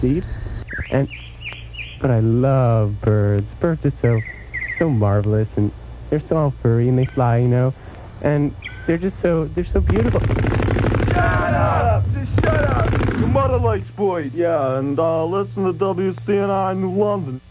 Indeed. And but I love birds. Birds are so marvelous, and they're so all furry, and they fly, and they're so beautiful. Shut up! Just shut up! Your mother likes boys. Yeah, and listen to WCNI New London.